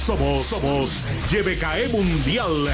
Somos YBKE Mundial.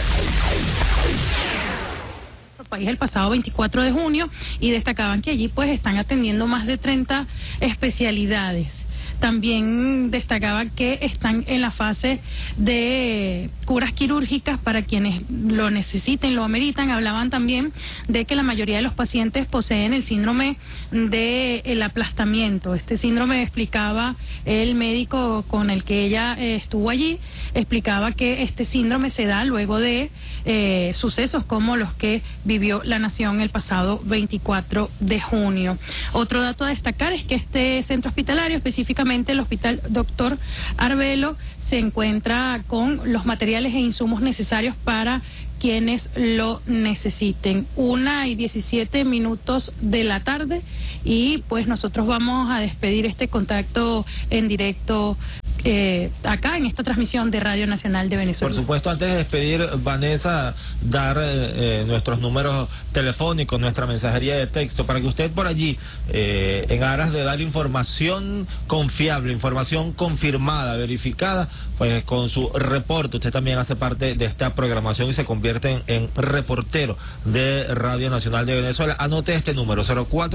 País el pasado 24 de junio y destacaban que allí pues están atendiendo más de 30 especialidades. También destacaba que están en la fase de curas quirúrgicas para quienes lo necesiten, lo ameritan. Hablaban también de que la mayoría de los pacientes poseen el síndrome del aplastamiento. Este síndrome, explicaba el médico con el que ella estuvo allí, explicaba que este síndrome se da luego de sucesos como los que vivió la nación el pasado 24 de junio. Otro dato a destacar es que este centro hospitalario, específicamente el Hospital Dr. Arbelo, se encuentra con los materiales e insumos necesarios para quienes lo necesiten. 1:17 de la tarde y pues nosotros vamos a despedir este contacto en directo acá en esta transmisión de Radio Nacional de Venezuela. Por supuesto, antes de despedir, Vanessa, dar nuestros números telefónicos, nuestra mensajería de texto, para que usted por allí, en aras de dar información confiable, información confirmada, verificada, pues con su reporte, usted también hace parte de esta programación y se convierte en reportero de Radio Nacional de Venezuela. Anote este número,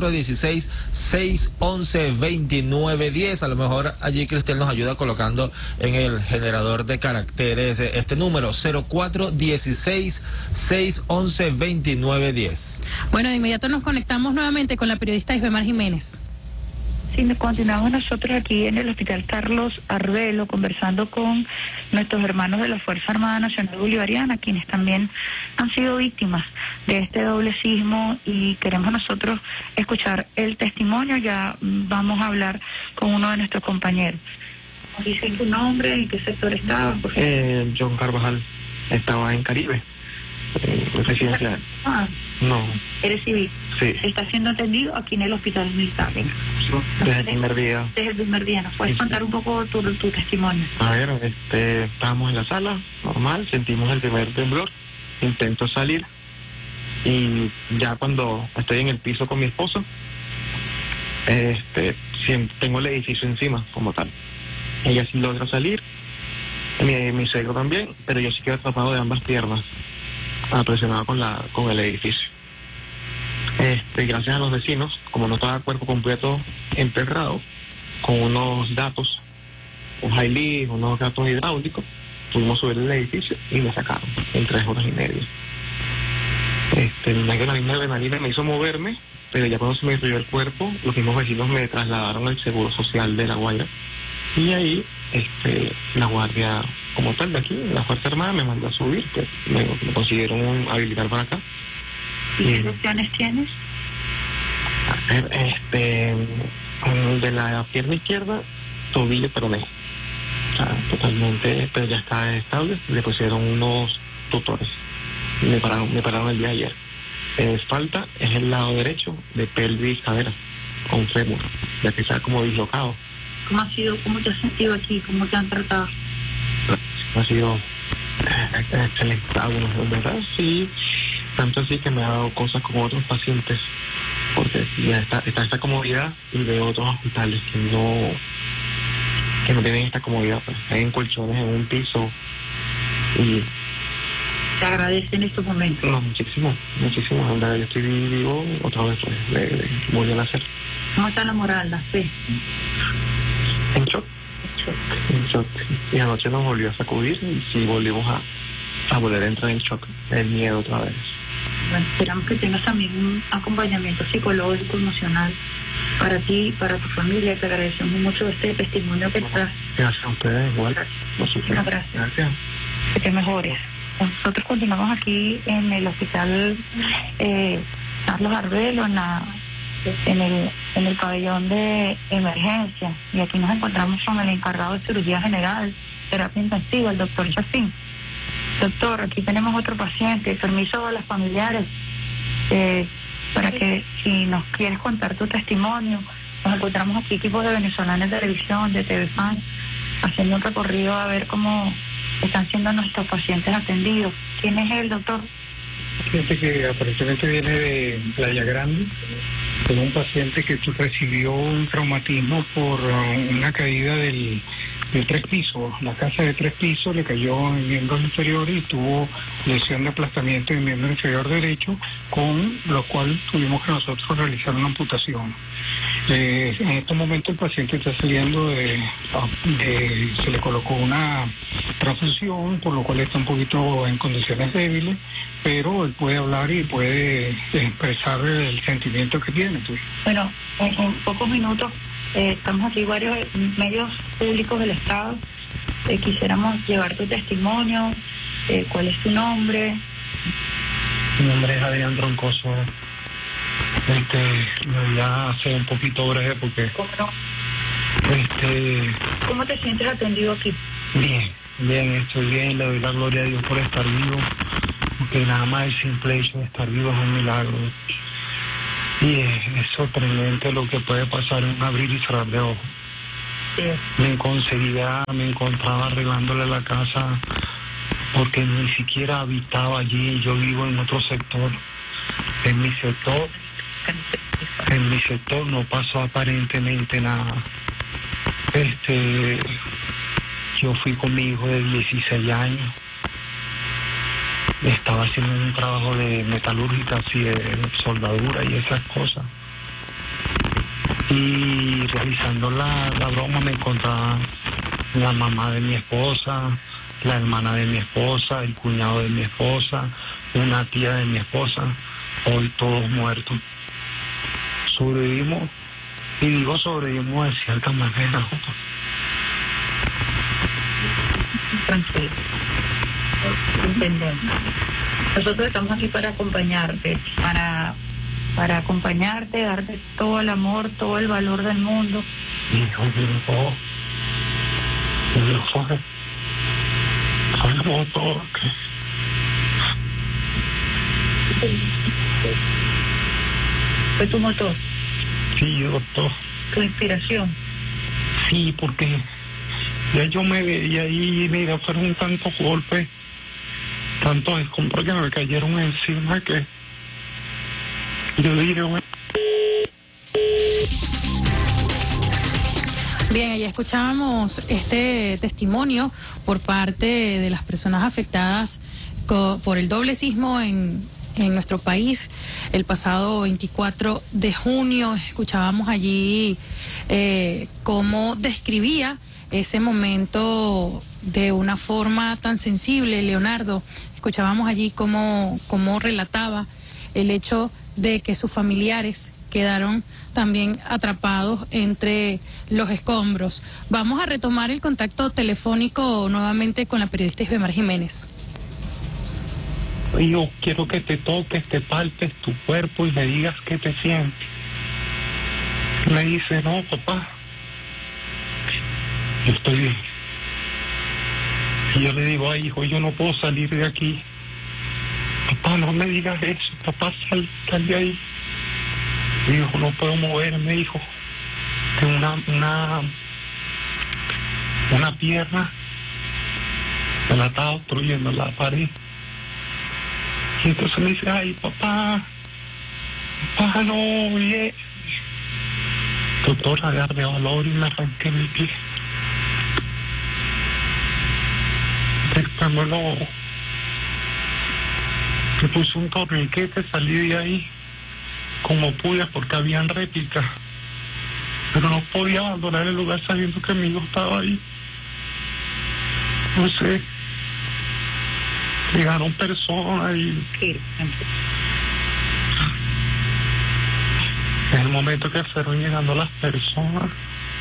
0416-611-2910. A lo mejor allí Cristel nos ayuda colocando en el generador de caracteres este número, 0416-611-2910. Bueno, de inmediato nos conectamos nuevamente con la periodista Isbemar Jiménez. Sí, continuamos nosotros aquí en el Hospital Carlos Arbelo conversando con nuestros hermanos de la Fuerza Armada Nacional Bolivariana, quienes también han sido víctimas de este doble sismo, y queremos nosotros escuchar el testimonio. Ya vamos a hablar con uno de nuestros compañeros. ¿Nos dicen tu nombre? ¿En qué sector estabas? John Carvajal. Estaba en Caribe. Residencial. No. ¿Eres civil? Sí. ¿Estás siendo atendido aquí en el hospital militar? Desde el primer día. Desde el primer día. ¿Nos puedes contar un poco tu testimonio? A ver, estábamos en la sala, normal, sentimos el primer temblor, intento salir, y ya cuando estoy en el piso con mi esposo, tengo el edificio encima, como tal. Ella sí logra salir, mi suegro también, pero yo sí quedo atrapado de ambas piernas, presionado con el edificio. Gracias a los vecinos, como no estaba cuerpo completo enterrado, con unos gatos, un high-lift, unos gatos hidráulicos, pudimos subir el edificio y me sacaron en 3 horas y media. La misma adrenalina me hizo moverme, pero ya cuando se me destruyó el cuerpo, los mismos vecinos me trasladaron al Seguro Social de La Guaira, y ahí la guardia como tal de aquí, la Fuerza Armada, me mandó a subir, pues me consiguieron habilitar para acá. ¿Y qué lesiones tienes? De la pierna izquierda, tobillo peroné, totalmente, pero ya está estable. Le pusieron unos tutores, me pararon el día de ayer. Falta es el lado derecho de pelvis, cadera, con fémur, ya que está como dislocado. ¿Cómo ha sido? ¿Cómo te has sentido aquí? ¿Cómo te han tratado? Ha sido excelente, en verdad, sí, tanto así que me ha dado cosas como otros pacientes, porque ya está esta comodidad, y de otros hospitales que no tienen esta comodidad, pues hay en colchones en un piso, y te agradece en estos momentos. No, muchísimo, andar, yo estoy vivo otra vez, pues voy a nacer. ¿Cómo está la moral, la fe? En shock. Y anoche nos volvió a sacudir, y sí volvimos a volver a entrar en shock, el miedo otra vez. Bueno, esperamos que tengas también un acompañamiento psicológico, emocional para ti y para tu familia. Te agradecemos mucho este testimonio que estás. Gracias a ustedes, igual. Muchísimas gracias. Que te mejores. Nosotros continuamos aquí en el Hospital Carlos Arbelo, en el pabellón de emergencia, y aquí nos encontramos con el encargado de cirugía general, terapia intensiva, el doctor Chacín. Doctor, aquí tenemos otro paciente. Permiso a los familiares para que, si nos quieres contar tu testimonio. Nos encontramos aquí equipos de venezolanos de televisión, de TV Fan, haciendo un recorrido a ver cómo están siendo nuestros pacientes atendidos. ¿Quién es el doctor? Gente que aparentemente viene de Playa Grande, con un paciente que recibió un traumatismo por una caída de 3 pisos. La casa de 3 pisos le cayó en miembros inferiores y tuvo lesión de aplastamiento en miembro inferior derecho, con lo cual tuvimos que nosotros realizar una amputación. En estos momentos el paciente está saliendo se le colocó una transfusión, por lo cual está un poquito en condiciones débiles, pero él puede hablar y puede expresar el sentimiento que tiene. Pues. Bueno, en pocos minutos estamos aquí varios medios públicos del Estado. Quisiéramos llevar tu testimonio. ¿Cuál es tu nombre? Mi nombre es Adrián Troncoso. Me voy a hacer un poquito breve porque... ¿Cómo no? ¿Cómo te sientes atendido aquí? Bien, estoy bien, le doy la gloria a Dios por estar vivo, porque nada más el simple hecho de estar vivo es un milagro. Y es sorprendente lo que puede pasar en un abrir y cerrar de ojos. Sí. Me encontraba arreglándole la casa porque ni siquiera habitaba allí, yo vivo en otro sector. En mi sector no pasó aparentemente nada. Yo fui con mi hijo de 16 años. Estaba haciendo un trabajo de metalúrgica, así de soldadura y esas cosas. Y realizando la broma me encontraba la mamá de mi esposa, la hermana de mi esposa, el cuñado de mi esposa, una tía de mi esposa, hoy todos muertos. Sobrevivimos, y digo sobrevivimos de cierta manera. Tranquilo. Entendemos. Nosotros estamos aquí para acompañarte, para acompañarte, darte todo el amor, todo el valor del mundo. Hijo, sabemos todo que... ¿Fue tu motor? Sí, doctor. ¿Tu inspiración? Sí, porque ya yo me veía ahí, mira, fueron tantos golpes, tantos escombros que me cayeron encima que yo dije, bueno. Bien, allá escuchábamos este testimonio por parte de las personas afectadas por el doble sismo en nuestro país el pasado 24 de junio. Escuchábamos allí cómo describía ese momento de una forma tan sensible, Leonardo. Escuchábamos allí cómo relataba el hecho de que sus familiares quedaron también atrapados entre los escombros. Vamos a retomar el contacto telefónico nuevamente con la periodista Isbemar Jiménez. Yo quiero que te toques, te palpes tu cuerpo y me digas qué te sientes. Me dice, no, papá, yo estoy bien. Y yo le digo, ay, hijo, yo no puedo salir de aquí. Papá, no me digas eso, papá, sal de ahí. Mi hijo, no puedo moverme, hijo. Tengo una pierna me la está obstruyendo la pared. Y entonces me dice, ay, papá, no, bien. Doctor, agarré valor y me arranqué mi pie. Después me puse un torniquete, salí de ahí como pude porque habían réplicas. Pero no podía abandonar el lugar sabiendo que mi hijo estaba ahí. No sé. Llegaron personas y... En el momento que fueron llegando las personas,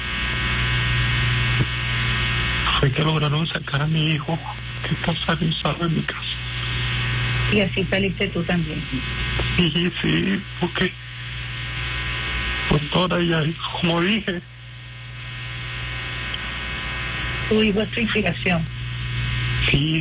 fue que lograron sacar a mi hijo, que está sano en mi casa. Y así saliste tú también. Sí, porque... Doctora, ya, como dije... Tu hijo es tu inspiración. Sí,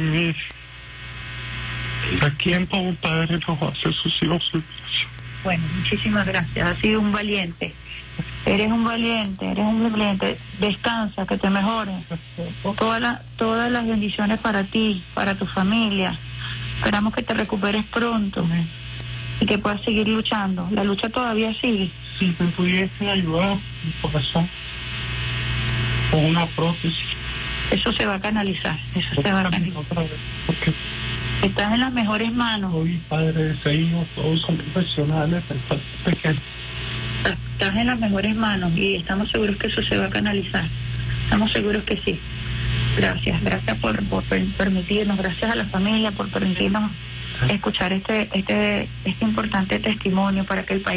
aquí en Pau Padre nos hace sus hijos su inspiración. Bueno, muchísimas gracias. Has sido un valiente. Eres un valiente. Descansa, que te mejores. Todas las bendiciones para ti, para tu familia. Esperamos que te recuperes pronto y que puedas seguir luchando. La lucha todavía sigue. Si me pudiese ayudar, mi corazón, con una prótesis. Eso se va a canalizar, eso se va a canalizar. Otra vez, porque Estás en las mejores manos. soy padre de 6 hijos, todos son profesionales, el padre pequeño. Estás en las mejores manos y estamos seguros que eso se va a canalizar. Estamos seguros que sí. Gracias por permitirnos, gracias a la familia por permitirnos escuchar este importante testimonio para que el país